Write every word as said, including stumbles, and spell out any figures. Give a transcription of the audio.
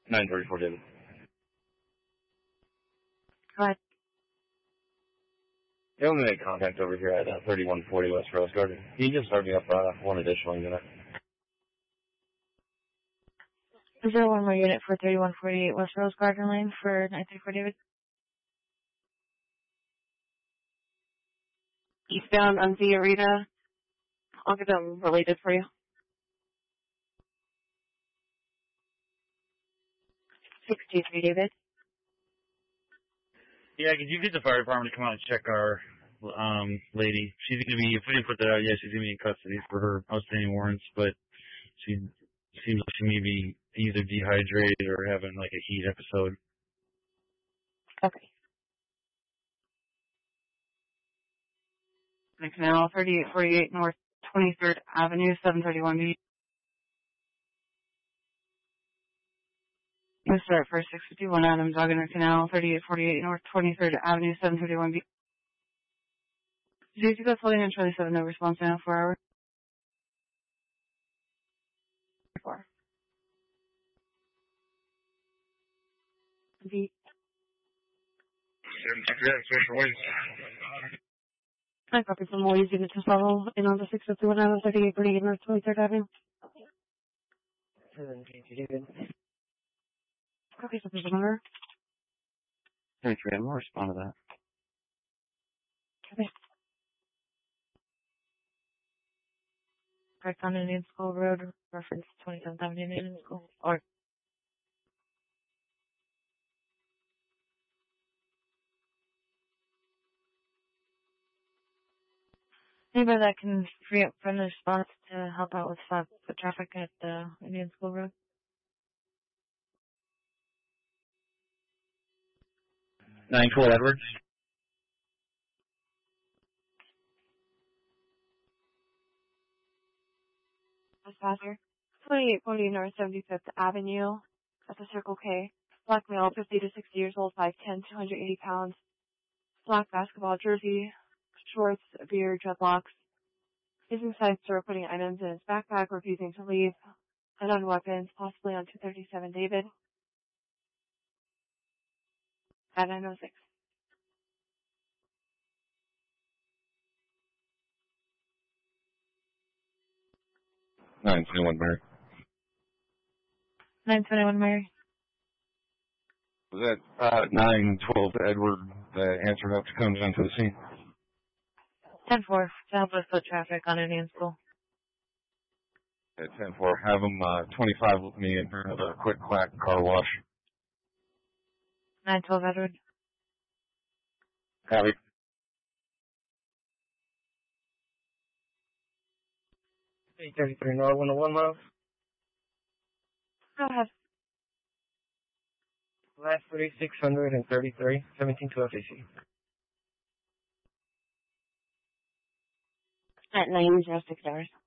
nine thirty-four, David. Go ahead. You only made contact over here at uh, thirty-one forty West Rose Garden. Can you just start me up uh, one additional unit? Is there one more unit for thirty-one forty-eight West Rose Garden Lane for nine thirty-four, David? Eastbound on Via Rita. I'll get them related for you. six two three, David. Yeah, could you get the fire department to come out and check our um lady? She's going to be, if we didn't put that out yet, she's going to be in custody for her outstanding warrants, but she seems like she may be either dehydrated or having like a heat episode. Okay. Canal thirty-eight forty-eight North twenty-third Avenue, seven thirty-one B. Let's start for six fifty-one Adams Wagner Canal, thirty-eight forty-eight North twenty-third Avenue, seven thirty-one B. Did you go floating on Charlie seven, no response now, four hours? Four. V. I copy from Molly's unit to follow in on the six fifty-one Adams, thirty-eight forty-eight North twenty-third Avenue. seven thank you, David. Copy from the number. thirty-three, I'm going to respond to that. Okay. Correct on Indian School Road, reference twenty-seventh Avenue, Indian School. Or anybody that can free up from their spots to help out with stop the traffic at the Indian School Road. nine twelve Edwards. Dispatcher. twenty-eight forty North seventy-fifth Avenue at the Circle K. Black male, fifty to sixty years old, five ten, two hundred eighty pounds. Black basketball jersey, shorts, beard, dreadlocks. He's inside store putting items in his backpack, refusing to leave. Head on weapons, possibly on two thirty-seven David. At nine oh six. nine twenty-one, Mary. nine twenty-one Mary. Was that uh, nine twelve Edward that answered up to come down to the scene? ten four, to help with foot traffic on Indian School. At ten four, have them uh, twenty-five with me and have a quick clack car wash. nine twelve Edward. Copy. eight thirty-three North one oh one miles. Go ahead. Last thirty-six thirty-three, seventeen to F A C. At nine oh six hours.